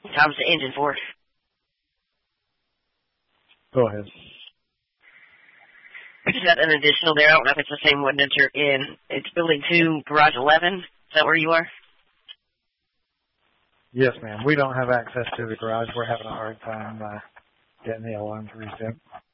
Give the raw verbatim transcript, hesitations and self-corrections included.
Tom's the engine for. Go ahead. Is that an additional there? I don't know if it's the same one that you're in. It's building two, garage eleven. Is that where you are? Yes, ma'am. We don't have access to the garage. We're having a hard time uh, getting the alarms reset.